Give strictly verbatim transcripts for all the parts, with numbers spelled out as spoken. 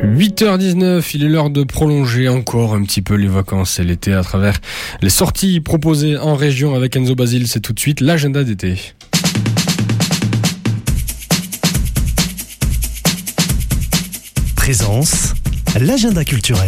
huit heures dix-neuf, il est l'heure de prolonger encore un petit peu les vacances et l'été à travers les sorties proposées en région avec Enzo Basile. C'est tout de suite l'agenda d'été. Présence, l'agenda culturel.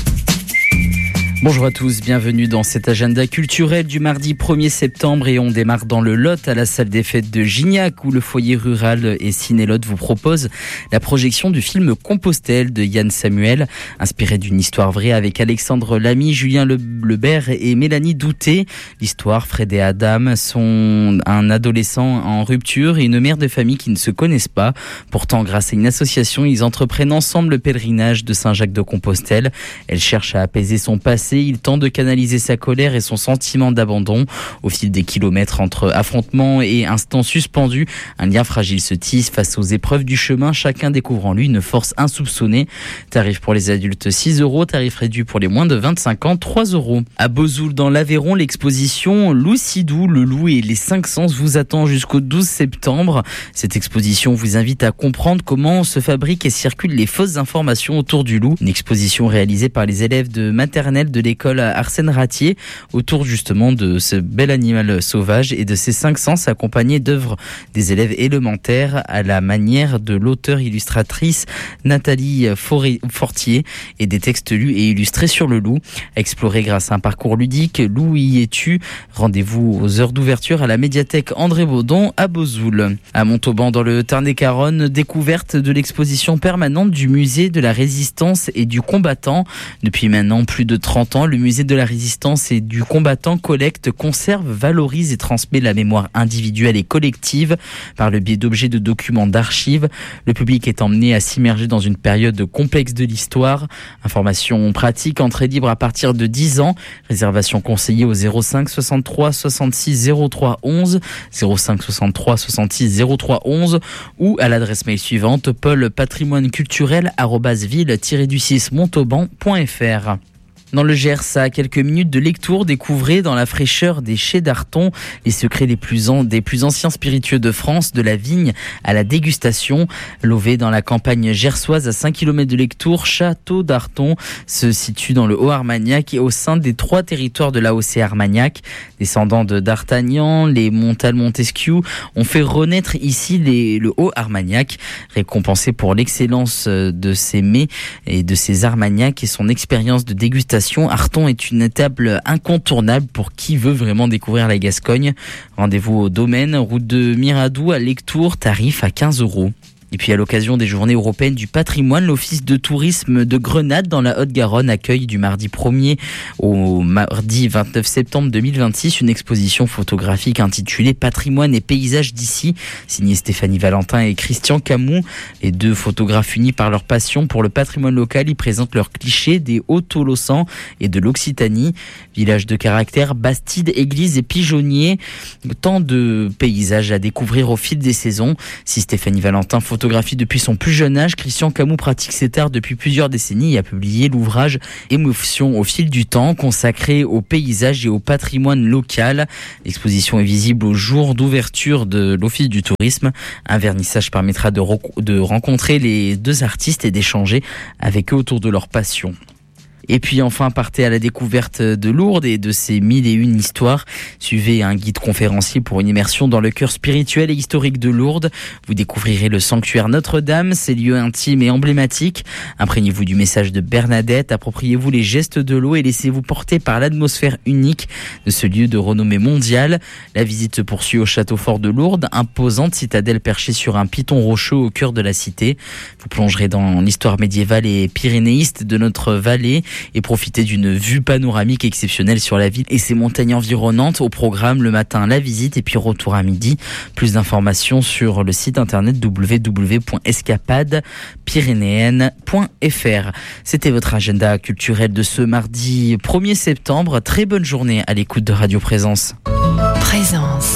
Bonjour à tous, bienvenue dans cet agenda culturel du mardi premier septembre et on démarre dans le Lot à la salle des fêtes de Gignac où le foyer rural et Ciné-Lot vous propose la projection du film Compostelle de Yann Samuel, inspiré d'une histoire vraie avec Alexandre Lamy, Julien Le- Lebert et Mélanie Douté. L'histoire, Fred et Adam sont un adolescent en rupture et une mère de famille qui ne se connaissent pas. Pourtant, grâce à une association, ils entreprennent ensemble le pèlerinage de Saint-Jacques-de-Compostelle. Elle cherche à apaiser son passé. Il tente de canaliser sa colère et son sentiment d'abandon. Au fil des kilomètres entre affrontements et instants suspendus, un lien fragile se tisse face aux épreuves du chemin, chacun découvre en lui une force insoupçonnée. Tarif pour les adultes six euros, tarif réduit pour les moins de vingt-cinq ans, trois euros. À Bozoul, dans l'Aveyron, l'exposition Loup Sidou, le loup et les cinq sens vous attend jusqu'au douze septembre. Cette exposition vous invite à comprendre comment se fabriquent et circulent les fausses informations autour du loup. Une exposition réalisée par les élèves de maternelle de l'école Arsène Ratier autour justement de ce bel animal sauvage et de ses cinq sens, accompagné d'œuvres des élèves élémentaires à la manière de l'auteure illustratrice Nathalie Fortier et des textes lus et illustrés sur le loup. Exploré grâce à un parcours ludique, Loup y es-tu? Rendez-vous aux heures d'ouverture à la médiathèque André Baudon à Bozoul. À Montauban dans le Tarn-et-Garonne, découverte de l'exposition permanente du musée de la résistance et du combattant. Depuis maintenant plus de trente ans, le musée de la résistance et du combattant collecte, conserve, valorise et transmet la mémoire individuelle et collective par le biais d'objets, de documents, d'archives. Le public est emmené à s'immerger dans une période complexe de l'histoire. Information pratique, entrée libre à partir de dix ans. Réservation conseillée au zéro cinq soixante-trois soixante-six zéro trois onze, zéro cinq soixante-trois soixante-six zéro trois onze ou à l'adresse mail suivante paul patrimoine culturel arobase ville tiret du six montauban point f r. Dans le Gers, à quelques minutes de Lectoure, découvrez dans la fraîcheur des chais d'Arton les secrets les plus an- des plus anciens spiritueux de France, de la vigne à la dégustation. Lové dans la campagne gersoise à cinq kilomètres de Lectoure, Château d'Arton se situe dans le Haut-Armagnac et au sein des trois territoires de l'A O C Armagnac. Descendants de D'Artagnan, les Montal-Montesquieu ont fait renaître ici les, le Haut-Armagnac, récompensé pour l'excellence de ses mets et de ses Armagnacs et son expérience de dégustation. Arton est une table incontournable pour qui veut vraiment découvrir la Gascogne. Rendez-vous au domaine, route de Miradou à Lectoure, tarif à quinze euros. Et puis à l'occasion des journées européennes du patrimoine, l'office de tourisme de Grenade dans la Haute-Garonne accueille du mardi premier au mardi vingt-neuf septembre deux mille vingt-six une exposition photographique intitulée Patrimoine et paysages d'ici, signée Stéphanie Valentin et Christian Camus. Les deux photographes unis par leur passion pour le patrimoine local, ils présentent leurs clichés des Hauts-Tolossans et de l'Occitanie. Village de caractère, Bastide, église et pigeonnier. Tant de paysages à découvrir au fil des saisons. Si Stéphanie Valentin photographie depuis son plus jeune âge, Christian Camus pratique cet art depuis plusieurs décennies et a publié l'ouvrage Émotion au fil du temps, consacré au paysage et au patrimoine local. L'exposition est visible au jour d'ouverture de l'Office du tourisme. Un vernissage permettra de, re- de rencontrer les deux artistes et d'échanger avec eux autour de leur passion. Et puis enfin, partez à la découverte de Lourdes et de ses mille et une histoires. Suivez un guide conférencier pour une immersion dans le cœur spirituel et historique de Lourdes. Vous découvrirez le sanctuaire Notre-Dame, ses lieux intimes et emblématiques. Imprégnez-vous du message de Bernadette, appropriez-vous les gestes de l'eau et laissez-vous porter par l'atmosphère unique de ce lieu de renommée mondiale. La visite se poursuit au château fort de Lourdes, imposante citadelle perchée sur un piton rocheux au cœur de la cité. Vous plongerez dans l'histoire médiévale et pyrénéiste de notre vallée et profiter d'une vue panoramique exceptionnelle sur la ville et ses montagnes environnantes. Au programme, le matin, la visite et puis retour à midi. Plus d'informations sur le site internet w w w point escapade pyrénéenne point f r. C'était votre agenda culturel de ce mardi premier septembre. Très bonne journée à l'écoute de Radio Présence. Présence.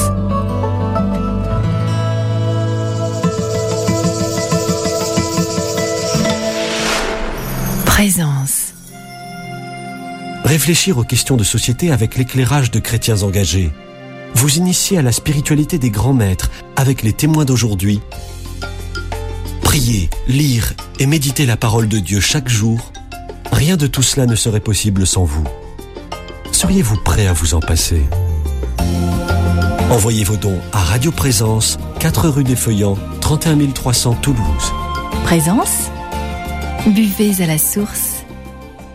Présence. Réfléchir aux questions de société avec l'éclairage de chrétiens engagés. Vous initier à la spiritualité des grands maîtres avec les témoins d'aujourd'hui. Prier, lire et méditer la parole de Dieu chaque jour, rien de tout cela ne serait possible sans vous. Seriez-vous prêt à vous en passer ? Envoyez vos dons à Radio Présence, quatre rue des Feuillants, trente et un mille trois cents Toulouse. Présence, buvez à la source.